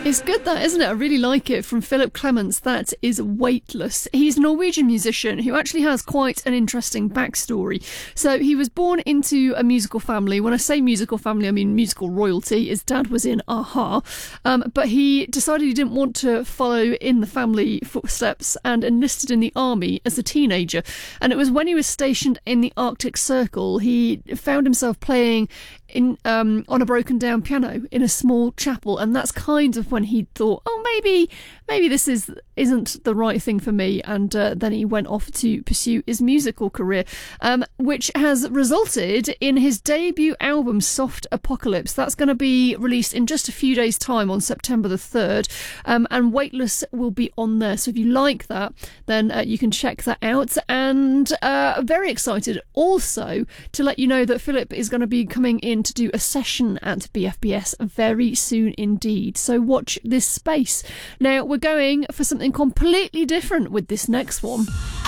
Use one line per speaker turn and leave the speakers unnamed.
It's good, that, isn't it? I really like it. From Philip Clements, that is Weightless. He's a Norwegian musician who actually has quite an interesting backstory. So he was born into a musical family. When I say musical family, I mean musical royalty. His dad was in a-ha. But he decided he didn't want to follow in the family footsteps and enlisted in the army as a teenager. And it was when he was stationed in the Arctic Circle, he found himself playing on a broken down piano in a small chapel, and that's kind of when he thought, oh, maybe this isn't the right thing for me, and then he went off to pursue his musical career, which has resulted in his debut album Soft Apocalypse. That's going to be released in just a few days' time on September the 3rd, and Weightless will be on there, so if you like that, then you can check that out. And very excited also to let you know that Philip is going to be coming in to do a session at BFBS very soon indeed, so watch this space. Now we're going for something completely different with this next one.